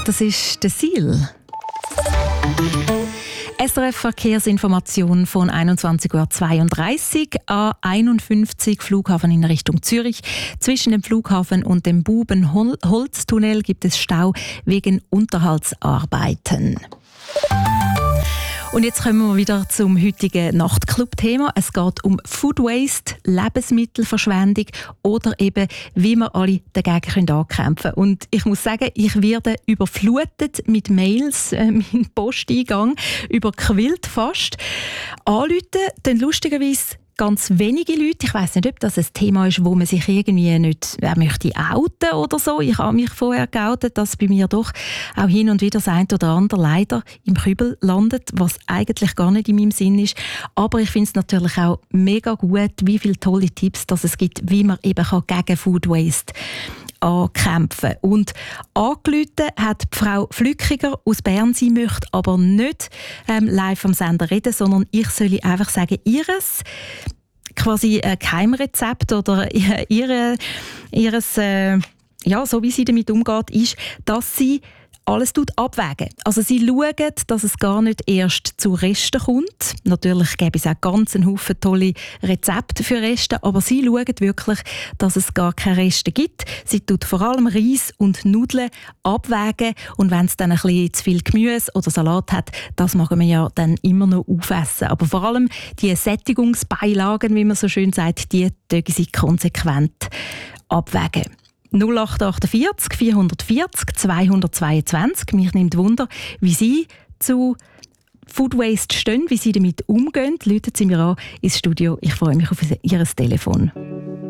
Das ist der Ziel. SRF Verkehrsinformation von 21:32 Uhr A51 Flughafen in Richtung Zürich. Zwischen dem Flughafen und dem Bubenholztunnel gibt es Stau wegen Unterhaltsarbeiten. Und jetzt kommen wir wieder zum heutigen Nachtclub-Thema. Es geht um Food Waste, Lebensmittelverschwendung oder eben, wie wir alle dagegen ankämpfen können. Und ich muss sagen, ich werde überflutet mit Mails, mein Posteingang überquillt fast. Anrufen, dann lustigerweise ganz wenige Leute. Ich weiss nicht, ob das ein Thema ist, wo man sich irgendwie nicht möchte outen oder so. Ich habe mich vorher geoutet, dass bei mir doch auch hin und wieder das eine oder andere leider im Kübel landet, was eigentlich gar nicht in meinem Sinn ist. Aber ich finde es natürlich auch mega gut, wie viele tolle Tipps dass es gibt, wie man eben gegen Food Waste ankämpfen. Und angerufen hat die Frau Flückiger aus Bern. Sie möchte aber nicht live am Sender reden, sondern ich soll einfach sagen, ihres quasi Geheimrezept oder ihres so wie sie damit umgeht, ist, dass sie alles abwägen. Also sie schauen, dass es gar nicht erst zu Resten kommt. Natürlich gäbe es auch ganz einen Haufen tolle Rezepte für Reste, aber sie schauen wirklich, dass es gar keine Reste gibt. Sie tut vor allem Reis und Nudeln abwägen und wenn es dann ein bisschen zu viel Gemüse oder Salat hat, das mag man ja dann immer noch aufessen. Aber vor allem die Sättigungsbeilagen, wie man so schön sagt, die tun sie konsequent abwägen. 0848 440 222. Mich nimmt Wunder, wie Sie zu Food Waste stehen, wie Sie damit umgehen. Läuten Sie mir an ins Studio. Ich freue mich auf Ihr Telefon.